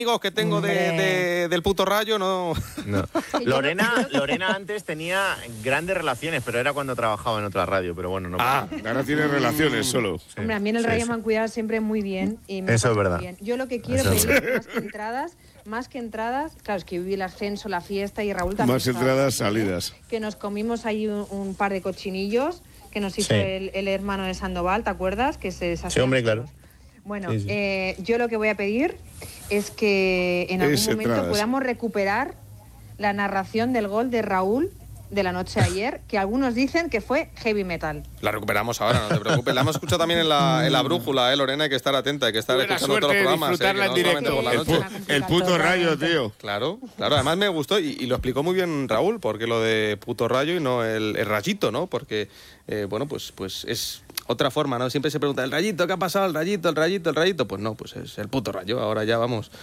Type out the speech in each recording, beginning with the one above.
amigos que tengo del puto Rayo, no. Lorena antes tenía grandes relaciones, pero era cuando trabajaba en otra radio, pero bueno, no. Ahora tiene relaciones solo. Sí. Hombre, a mí en el Rayo me han cuidado siempre muy bien. Y me Eso es verdad. bien. Yo lo que quiero pedir más que entradas, claro, es que viví el ascenso, la fiesta y Raúl también. Más entradas, salidas. Que nos comimos ahí un par de cochinillos que nos hizo el hermano de Sandoval, ¿te acuerdas? Que se Sí, hombre, claro. Bueno, yo lo que voy a pedir es que en algún momento podamos recuperar la narración del gol de Raúl de la noche de ayer, que algunos dicen que fue heavy metal. La recuperamos ahora, no te preocupes. La hemos escuchado también en la brújula, Lorena, hay que estar atenta, hay que estar escuchando todos los programas. Disfrutarla en directo. Por la noche. El puto Rayo, tío. Claro, además me gustó y lo explicó muy bien Raúl, porque lo de puto Rayo y no el rayito, ¿no? Porque, pues es otra forma, ¿no? Siempre se pregunta, ¿el rayito? ¿Qué ha pasado? ¿El rayito? Pues no, pues es el puto Rayo. Ahora ya vamos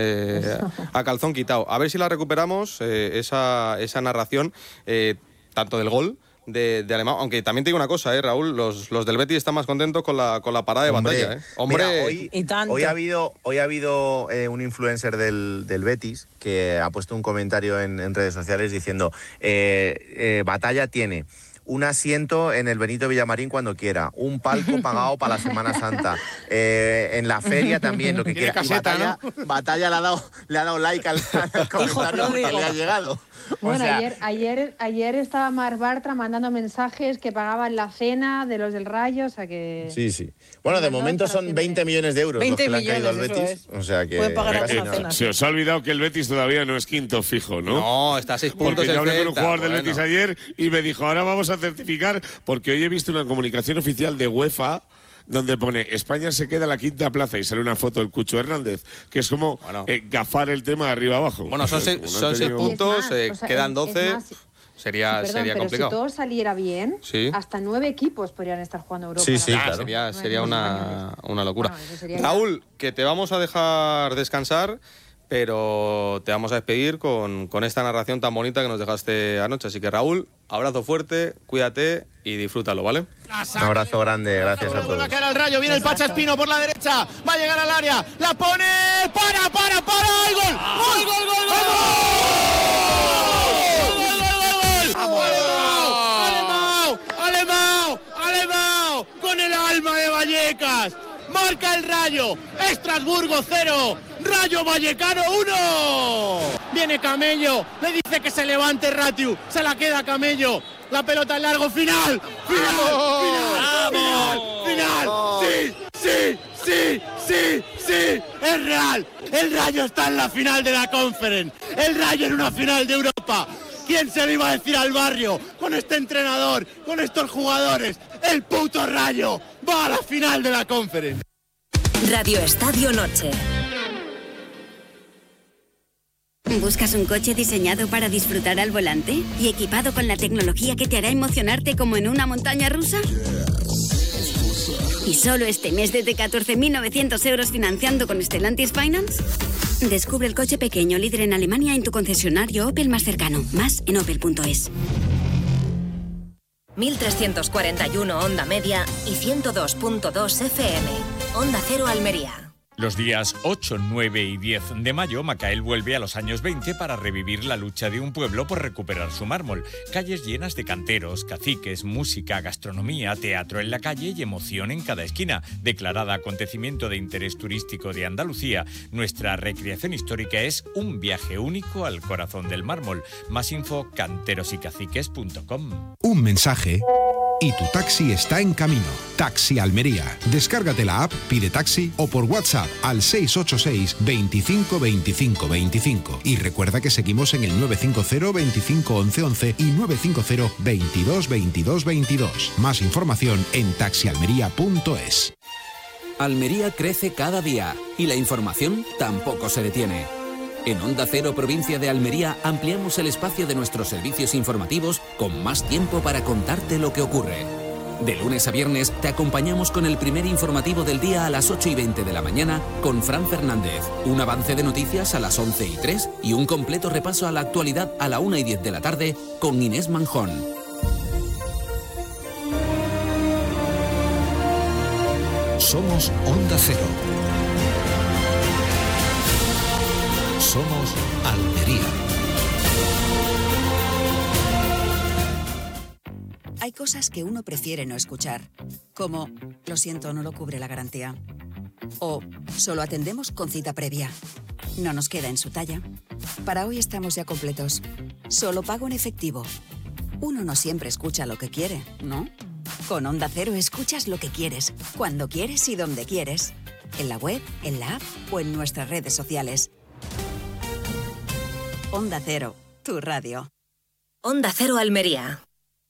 a calzón quitado. A ver si la recuperamos, esa narración, tanto del gol de Alemão, aunque también te digo una cosa, Raúl, los del Betis están más contentos con la parada de batalla, Hombre, mira, hoy ha habido un influencer del Betis que ha puesto un comentario en redes sociales diciendo Batalla tiene un asiento en el Benito Villamarín cuando quiera, un palco pagado para la Semana Santa, en la feria también, lo que quiera. Caseta, Batalla le ha dado like al comentario que le ha llegado. Bueno, ayer estaba Marc Bartra mandando mensajes que pagaban la cena de los del Rayo, o sea que... Sí. Bueno, de momento son 20 millones de euros los que le han caído al Betis. O sea que... Puede pagar la cena. Se os ha olvidado que el Betis todavía no es quinto fijo, ¿no? No, está a 6 puntos. Porque yo hablé con un jugador del Betis ayer y me dijo, ahora vamos a certificar, porque hoy he visto una comunicación oficial de UEFA donde pone España se queda a la quinta plaza y sale una foto del Cucho Hernández, que es como gafar el tema de arriba abajo. Bueno, son 6 puntos, quedan 12. Sería complicado. Pero si todo saliera bien, hasta 9 equipos podrían estar jugando Europa. Sí, claro. Sería una locura. Bueno, Raúl, que te vamos a dejar descansar, pero te vamos a despedir con esta narración tan bonita que nos dejaste anoche. Así que, Raúl, abrazo fuerte, cuídate y disfrútalo, ¿vale? Un abrazo grande, gracias a todos. La cara al Rayo, viene el Pacha Espino por la derecha, va a llegar al área, la pone, para, ¡y gol! ¡Alemão! Con el alma de Vallecas. Marca el Rayo. Estrasburgo 0. Rayo Vallecano 1. Viene Camello. Le dice que se levante Ratiu. Se la queda Camello. La pelota en largo. Final. Sí. Es real. El Rayo está en la final de la Conference. El Rayo en una final de Europa. ¿Quién se lo iba a decir al barrio? Con este entrenador, con estos jugadores, el puto Rayo va a la final de la Conference. Radio Estadio Noche. ¿Buscas un coche diseñado para disfrutar al volante y equipado con la tecnología que te hará emocionarte como en una montaña rusa? ¿Y solo este mes desde 14.900 euros financiando con Stellantis Finance? Descubre el coche pequeño líder en Alemania en tu concesionario Opel más cercano. Más en opel.es. 1341 onda media y 102.2 FM. Onda Cero Almería. Los días 8, 9 y 10 de mayo, Macael vuelve a los años 20 para revivir la lucha de un pueblo por recuperar su mármol. Calles llenas de canteros, caciques, música, gastronomía, teatro en la calle y emoción en cada esquina. Declarada acontecimiento de interés turístico de Andalucía, nuestra recreación histórica es un viaje único al corazón del mármol. Más info, canterosycaciques.com. Un mensaje y tu taxi está en camino. Taxi Almería. Descárgate la app, pide taxi o por WhatsApp al 686 25 25 25. Y recuerda que seguimos en el 950 25 11 11 y 950 22 22 22. Más información en taxialmería.es. Almería crece cada día y la información tampoco se detiene. En Onda Cero, provincia de Almería, ampliamos el espacio de nuestros servicios informativos con más tiempo para contarte lo que ocurre. De lunes a viernes te acompañamos con el primer informativo del día a las 8:20 de la mañana con Fran Fernández, un avance de noticias a las 11:03 y un completo repaso a la actualidad a la 1:10 de la tarde con Inés Manjón. Somos Onda Cero. Somos Almería. Hay cosas que uno prefiere no escuchar, como, lo siento, no lo cubre la garantía. O, solo atendemos con cita previa. No nos queda en su talla. Para hoy estamos ya completos. Solo pago en efectivo. Uno no siempre escucha lo que quiere, ¿no? Con Onda Cero escuchas lo que quieres, cuando quieres y donde quieres. En la web, en la app o en nuestras redes sociales. Onda Cero, tu radio. Onda Cero Almería.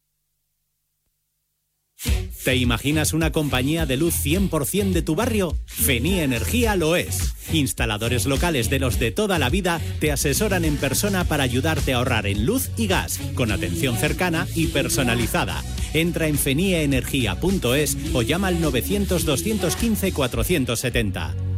¿Te imaginas una compañía de luz 100% de tu barrio? Fenie Energía lo es. Instaladores locales de los de toda la vida te asesoran en persona para ayudarte a ahorrar en luz y gas, con atención cercana y personalizada. Entra en fenieenergia.es o llama al 900 215 470.